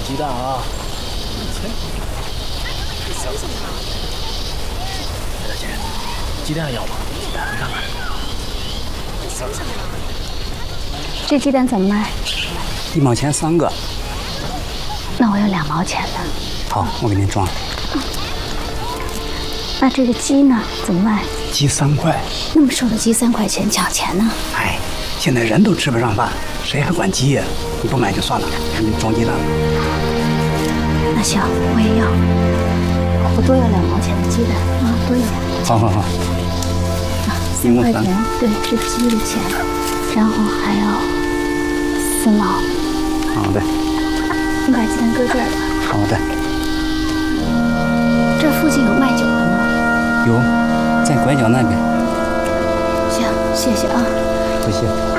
鸡蛋啊！大姐，鸡蛋要吗？你看看。 这鸡蛋怎么卖 ？1毛钱3个。 那我要2毛钱的。 好，我给您装。 那这个鸡呢？怎么卖？ 鸡3块。 那么瘦的鸡3块钱，抢钱呢？ 哎，现在人都吃不上饭，谁还管鸡呀？你不买就算了，赶紧装鸡蛋。 那行，我也要。我多要2毛钱的鸡蛋啊，多要2毛钱。 好好好。 3块钱，对，是鸡的钱，然后还要4毛。 好的。 你把鸡蛋搁这儿吧。 好的。 这附近有卖酒的吗？ 有，在拐角那边。 行，谢谢啊。 不谢。